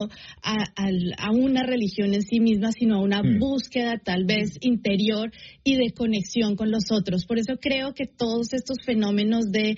a una religión en sí misma, sino a una búsqueda tal vez interior y de conexión con los otros. Por eso creo que todos estos fenómenos de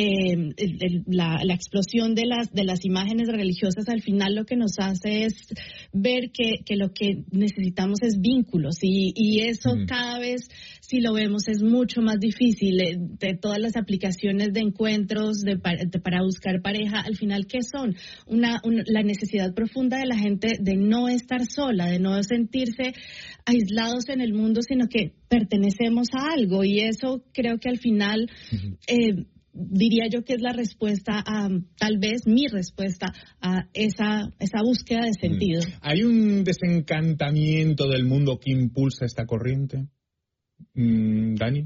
la explosión de las imágenes religiosas, al final lo que nos hace es ver que lo que necesitamos es vínculos, y eso cada vez, si lo vemos, es mucho más difícil. De todas las aplicaciones de encuentros para buscar pareja, al final, ¿qué son? La necesidad profunda de la gente de no estar sola, de no sentirse aislados en el mundo, sino que pertenecemos a algo, y eso creo que al final diría yo que es la respuesta tal vez mi respuesta a esa búsqueda de sentido. ¿Hay un desencantamiento del mundo que impulsa esta corriente? Dani.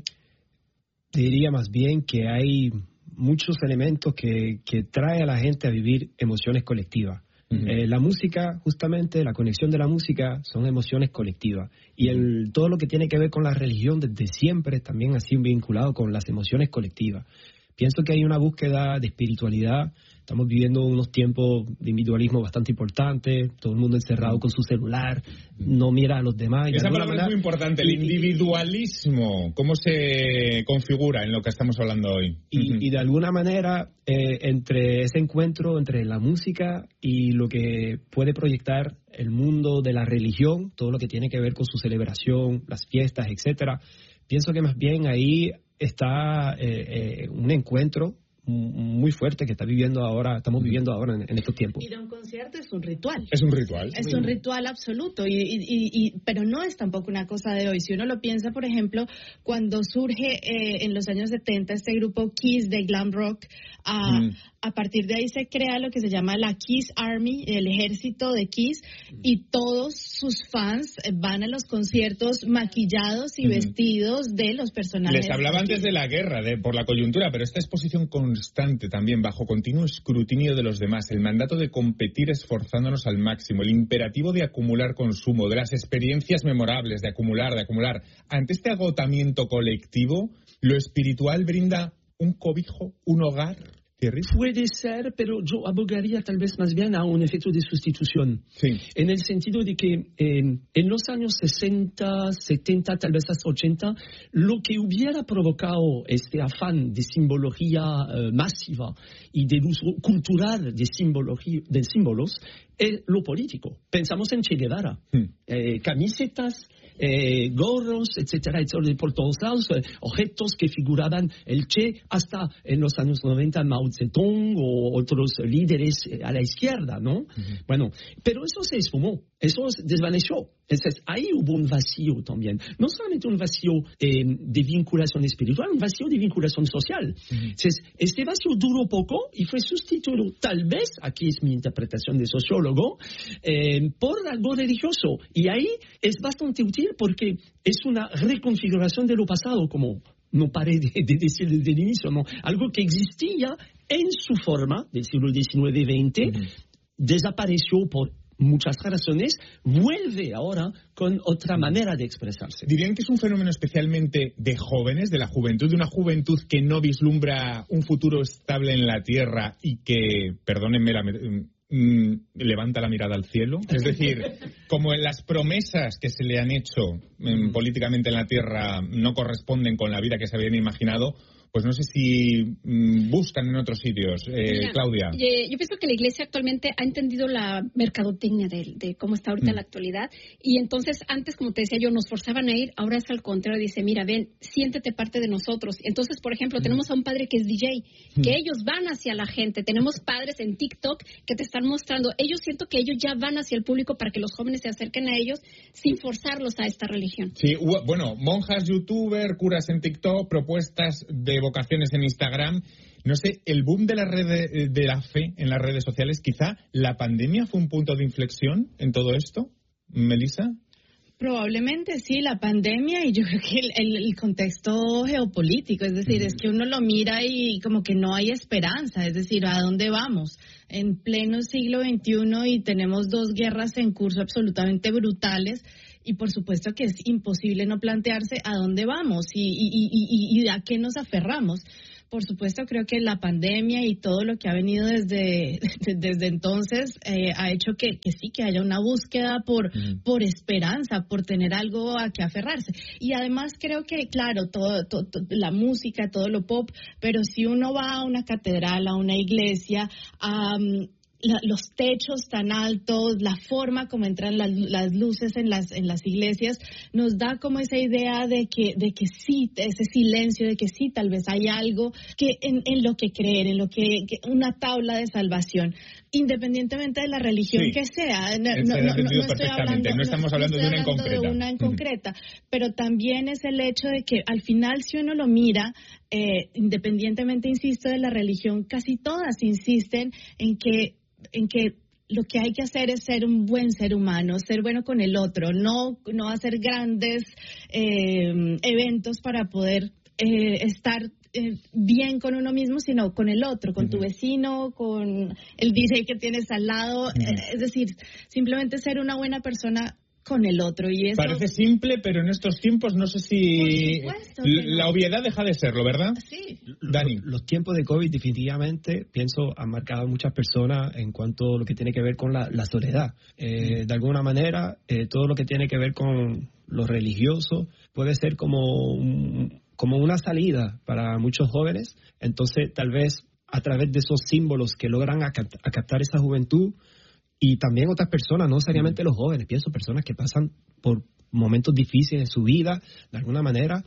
Diría más bien que hay muchos elementos que trae a la gente a vivir emociones colectivas. La música, justamente, la conexión de la música son emociones colectivas. Y todo lo que tiene que ver con la religión desde siempre también ha sido vinculado con las emociones colectivas. Pienso que hay una búsqueda de espiritualidad. Estamos viviendo unos tiempos de individualismo bastante importantes, todo el mundo encerrado con su celular, no mira a los demás. Esa palabra es muy importante, el individualismo, ¿cómo se configura en lo que estamos hablando hoy? Y de alguna manera, entre ese encuentro entre la música y lo que puede proyectar el mundo de la religión, todo lo que tiene que ver con su celebración, las fiestas, etcétera, pienso que más bien ahí está un encuentro muy fuerte que estamos viviendo ahora en estos tiempos. Ir a un concierto es un ritual. Es un ritual. Es un ritual absoluto, pero no es tampoco una cosa de hoy. Si uno lo piensa, por ejemplo, cuando surge en los años 70 este grupo Kiss de glam rock, a partir de ahí se crea lo que se llama la Kiss Army, el ejército de Kiss, y todos sus fans van a los conciertos maquillados y vestidos de los personajes. Les hablaba antes de la guerra, por la coyuntura, pero esta exposición constante también, bajo continuo escrutinio de los demás, el mandato de competir esforzándonos al máximo, el imperativo de acumular consumo, de las experiencias memorables, de acumular. Ante este agotamiento colectivo, ¿lo espiritual brinda un cobijo, un hogar? Puede ser, pero yo abogaría tal vez más bien a un efecto de sustitución. Sí. En el sentido de que en los años 60, 70, tal vez hasta 80, lo que hubiera provocado este afán de simbología masiva y del uso cultural de símbolos es lo político. Pensamos en Che Guevara, camisetas, gorros, etcétera, por todos lados, objetos que figuraban el Che, hasta en los años 90 Mao Zedong o otros líderes a la izquierda, ¿no? Bueno, pero eso se esfumó, eso se desvaneció. Entonces, ahí hubo un vacío también. No solamente un vacío de vinculación espiritual, un vacío de vinculación social. Entonces, este vacío duró poco y fue sustituido, tal vez, aquí es mi interpretación de sociólogo, por algo religioso. Y ahí es bastante útil porque es una reconfiguración de lo pasado, como no paré de decir desde el inicio, ¿no? Algo que existía en su forma del siglo XIX-XX, desapareció por muchas razones, vuelve ahora con otra manera de expresarse. ¿Dirían que es un fenómeno especialmente de jóvenes, de la juventud, de una juventud que no vislumbra un futuro estable en la tierra y que, perdónenme levanta la mirada al cielo? Es decir, como en las promesas que se le han hecho políticamente en la tierra no corresponden con la vida que se habían imaginado, pues no sé si buscan en otros sitios. Mira, Claudia. Yo pienso que la Iglesia actualmente ha entendido la mercadotecnia de cómo está ahorita la actualidad, y entonces antes, como te decía yo, nos forzaban a ir, ahora es al contrario, dice, mira, ven, siéntete parte de nosotros. Entonces, por ejemplo, tenemos a un padre que es DJ, que ellos van hacia la gente, tenemos padres en TikTok que te están mostrando, siento que ellos ya van hacia el público para que los jóvenes se acerquen a ellos sin forzarlos a esta religión. Sí, bueno, monjas, youtuber, curas en TikTok, propuestas de vocaciones en Instagram. No sé, el boom de la red de la fe en las redes sociales, quizá la pandemia fue un punto de inflexión en todo esto. ¿Melissa? Probablemente sí, la pandemia, y yo creo que el contexto geopolítico, es decir, es que uno lo mira y como que no hay esperanza, es decir, ¿a dónde vamos? En pleno siglo XXI y tenemos 2 guerras en curso absolutamente brutales, y por supuesto que es imposible no plantearse a dónde vamos y a qué nos aferramos. por supuesto, creo que la pandemia y todo lo que ha venido desde entonces ha hecho que sí, que haya una búsqueda por esperanza, por tener algo a que aferrarse. Y además creo que, claro, todo la música, todo lo pop, pero si uno va a una catedral, a una iglesia, los techos tan altos, la forma como entran las luces en las iglesias, nos da como esa idea de que sí, ese silencio, de que sí, tal vez hay algo que en lo que creer, en lo que una tabla de salvación, independientemente de la religión que sea. No estamos hablando de una en concreta. Pero también es el hecho de que al final, si uno lo mira, independientemente, insisto, de la religión, casi todas insisten en que lo que hay que hacer es ser un buen ser humano, ser bueno con el otro, no hacer grandes eventos para poder estar bien con uno mismo, sino con el otro, con tu vecino, con el DJ que tienes al lado. Es decir, simplemente ser una buena persona con el otro. Y eso parece simple, pero en estos tiempos no sé si la obviedad deja de serlo, ¿verdad? Sí. Dani. Los tiempos de COVID definitivamente, pienso, han marcado a muchas personas en cuanto a lo que tiene que ver con la soledad. De alguna manera, todo lo que tiene que ver con lo religioso puede ser como una salida para muchos jóvenes. Entonces, tal vez a través de esos símbolos que logran captar esa juventud, y también otras personas, no necesariamente los jóvenes, pienso personas que pasan por momentos difíciles en su vida, de alguna manera,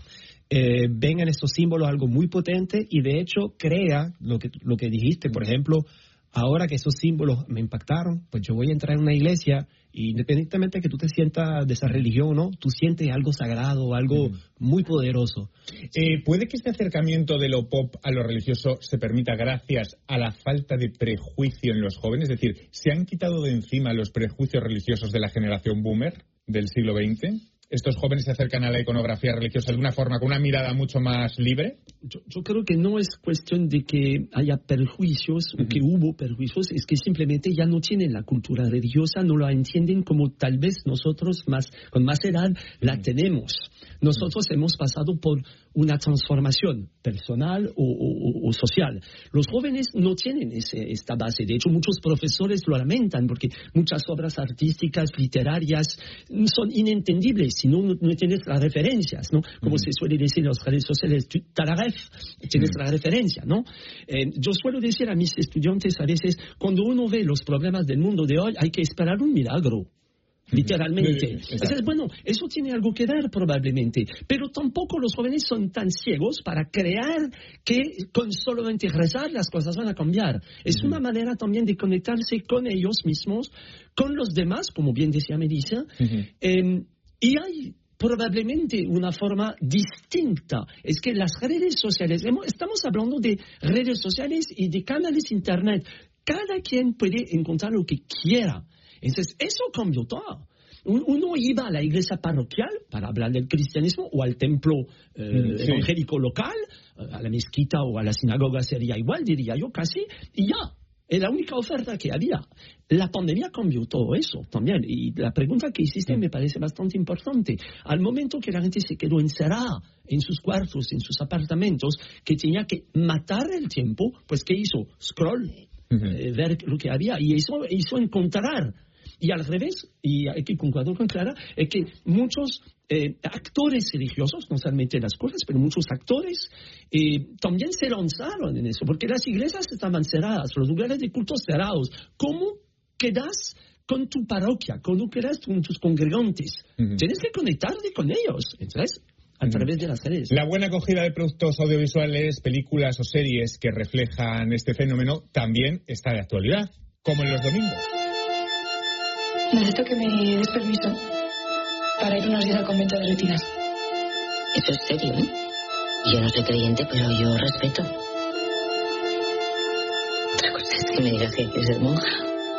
ven en estos símbolos algo muy potente y de hecho crea lo que dijiste, por ejemplo, ahora que esos símbolos me impactaron, pues yo voy a entrar en una iglesia y independientemente de que tú te sientas de esa religión o no, tú sientes algo sagrado, algo muy poderoso. ¿Puede que este acercamiento de lo pop a lo religioso se permita gracias a la falta de prejuicio en los jóvenes? Es decir, ¿se han quitado de encima los prejuicios religiosos de la generación boomer del siglo XX? ¿Estos jóvenes se acercan a la iconografía religiosa de alguna forma con una mirada mucho más libre? Yo creo que no es cuestión de que haya perjuicios o que hubo perjuicios, es que simplemente ya no tienen la cultura religiosa, no la entienden como tal vez nosotros con más edad la tenemos. Nosotros hemos pasado por una transformación personal o social. Los jóvenes no tienen esta base. De hecho, muchos profesores lo lamentan porque muchas obras artísticas, literarias, son inentendibles si no tienes las referencias, ¿no? Como se suele decir en las redes sociales, tienes la referencia, ¿no? Yo suelo decir a mis estudiantes a veces, cuando uno ve los problemas del mundo de hoy, hay que esperar un milagro. Literalmente. Entonces, bueno, eso tiene algo que ver probablemente, pero tampoco los jóvenes son tan ciegos para creer que con solamente rezar las cosas van a cambiar. Es una manera también de conectarse con ellos mismos, con los demás, como bien decía Melissa, y hay probablemente una forma distinta. Es que las redes sociales, estamos hablando de redes sociales y de canales internet, cada quien puede encontrar lo que quiera. Entonces, eso cambió todo. Uno iba a la iglesia parroquial para hablar del cristianismo o al templo evangélico local, a la mezquita o a la sinagoga sería igual, diría yo casi, y ya. Es la única oferta que había. La pandemia cambió todo eso también. Y la pregunta que hiciste me parece bastante importante. Al momento que la gente se quedó encerrada en sus cuartos, en sus apartamentos, que tenía que matar el tiempo, pues ¿qué hizo? Scroll, ver lo que había. Y eso hizo encontrar. Y al revés, y hay que concordar con Clara, es que muchos actores religiosos, no solamente las cosas, pero muchos actores también se lanzaron en eso, porque las iglesias estaban cerradas, los lugares de culto cerrados. ¿Cómo quedas con tu parroquia? ¿Cómo quedas con tus congregantes? Tienes que conectarte con ellos, ¿sabes? A través de las redes. La buena acogida de productos audiovisuales, películas o series que reflejan este fenómeno también está de actualidad, como en los domingos. Necesito que me des permiso para ir unos días al convento de Retinas. Eso es serio, ¿eh? Yo no soy creyente, pero yo respeto. Otra cosa es que me digas que quieres ser monja.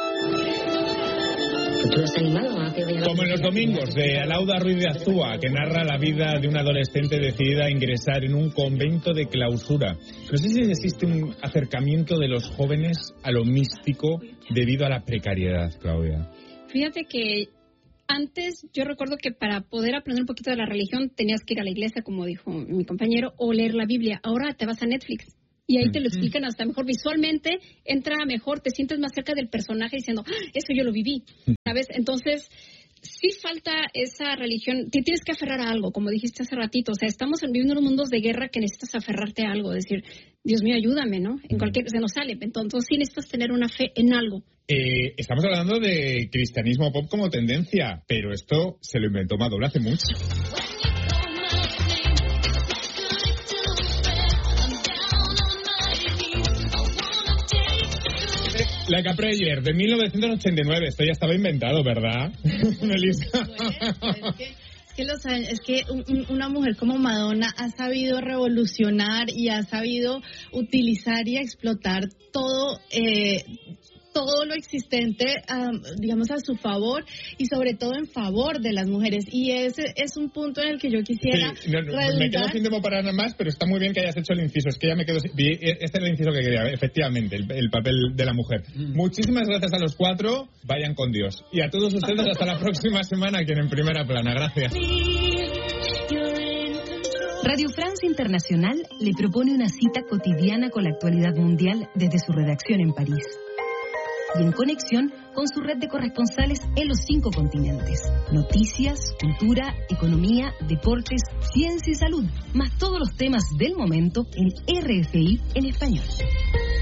¿Tú has animado a que vaya? Como en los domingos, de Alauda Ruiz de Azúa, que narra la vida de una adolescente decidida a ingresar en un convento de clausura. No sé si existe un acercamiento de los jóvenes a lo místico debido a la precariedad, Claudia. Fíjate que antes yo recuerdo que para poder aprender un poquito de la religión tenías que ir a la iglesia, como dijo mi compañero, o leer la Biblia. Ahora te vas a Netflix Y ahí te lo explican hasta mejor visualmente, entra mejor, te sientes más cerca del personaje diciendo, eso yo lo viví, ¿sabes? Entonces, sí falta esa religión, te tienes que aferrar a algo, como dijiste hace ratito, o sea, estamos viviendo unos mundos de guerra que necesitas aferrarte a algo, decir, Dios mío, ayúdame, ¿no? En cualquier, se nos sale, entonces sí necesitas tener una fe en algo. Estamos hablando de cristianismo pop como tendencia, pero esto se lo inventó Madonna hace mucho. La Caprayer, de 1989, esto ya estaba inventado, ¿verdad? Melissa. Es que una mujer como Madonna ha sabido revolucionar y ha sabido utilizar y explotar todo lo existente, digamos, a su favor y sobre todo en favor de las mujeres. Y ese es un punto en el que yo quisiera redundar. Me quedo sin tiempo para nada más, pero está muy bien que hayas hecho el inciso. Es que ya me quedo... Este era el inciso que quería, efectivamente, el papel de la mujer. Muchísimas gracias a los 4. Vayan con Dios. Y a todos ustedes hasta la próxima semana aquí en Primera Plana. Gracias. Radio France Internacional le propone una cita cotidiana con la actualidad mundial desde su redacción en París. Y en conexión con su red de corresponsales en los 5 continentes. Noticias, cultura, economía, deportes, ciencia y salud, más todos los temas del momento en RFI en español.